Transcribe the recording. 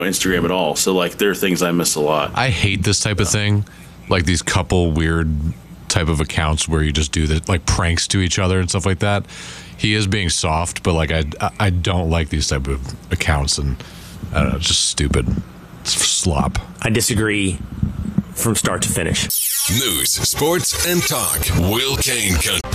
Instagram at all. So like there are things I miss a lot. I hate this type of thing, like these couple weird type of accounts where you just do the like pranks to each other and stuff like that. He is being soft, but like I don't like these type of accounts, and I don't know, it's just stupid. It's slop. I disagree from start to finish. News, sports, and talk. Will Kane.